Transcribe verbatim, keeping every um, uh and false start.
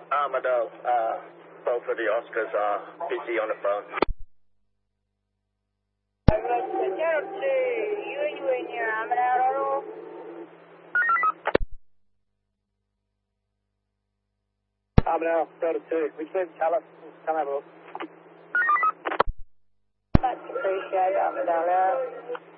Amadou, uh, both of the Oscars are busy on the phone. Amadou, Delta two. Which means tell us. Come have a look. Much appreciated, Amadou.